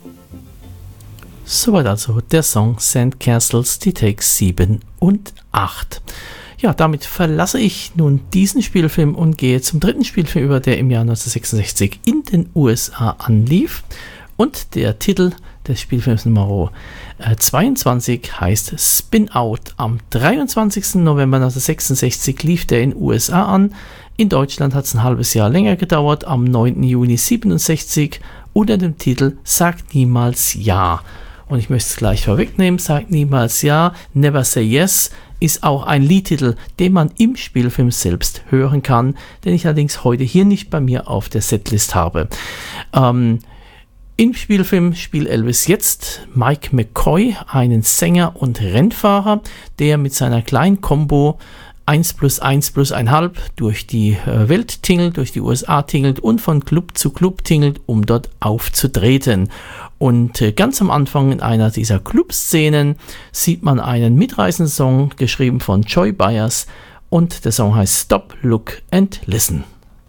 Soweit also der Song Sandcastles, die Takes 7 und 8. Ja, damit verlasse ich nun diesen Spielfilm und gehe zum dritten Spielfilm über, der im Jahr 1966 in den USA anlief. Und der Titel des Spielfilms Nummer 22 heißt Spin Out. Am 23. November 1966 lief der in den USA an. In Deutschland hat es ein halbes Jahr länger gedauert, am 9. Juni 1967 unter dem Titel Sag niemals Ja. Und ich möchte es gleich vorwegnehmen, Sag niemals Ja, Never Say Yes ist auch ein Liedtitel, den man im Spielfilm selbst hören kann, den ich allerdings heute hier nicht bei mir auf der Setlist habe. Im Spielfilm spielt Elvis jetzt Mike McCoy, einen Sänger und Rennfahrer, der mit seiner kleinen Combo 1 + 1 + 1/2 durch die Welt tingelt, durch die USA tingelt und von Club zu Club tingelt, um dort aufzutreten. Und ganz am Anfang in einer dieser Clubszenen sieht man einen mitreißenden Song, geschrieben von Joy Byers, und der Song heißt Stop, Look and Listen.